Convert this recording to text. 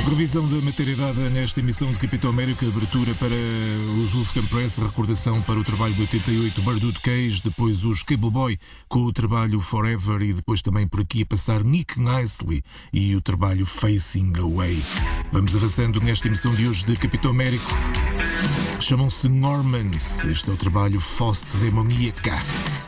Revisão da matéria-dada nesta emissão de Capitão América, abertura para os Wolfgang Press, recordação para o trabalho de 88, Birdwood Cage, depois os Cable Boy com o trabalho Forever e depois também por aqui a passar Nick Nicely e o trabalho Facing Away. Vamos avançando nesta emissão de hoje de Capitão América. Chamam-se Normans, este é o trabalho Faust Demoniaca.